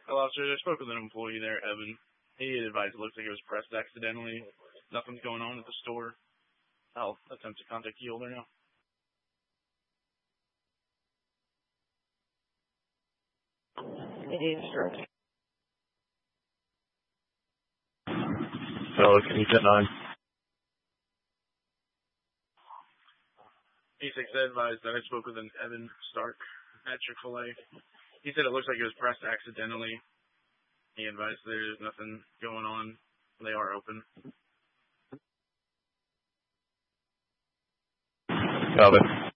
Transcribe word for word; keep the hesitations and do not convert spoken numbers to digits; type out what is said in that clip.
Hello, officers. I spoke with an employee there, Evan. He advised it looks like it was pressed accidentally. Nothing's going on at the store. I'll attempt to contact you over now. Instruct. Hello, can you get nine? E six advised that I spoke with an Evan Stark at Chick-fil-A. He said it looks like it was pressed accidentally. He advised there's nothing going on. They are open. Got it.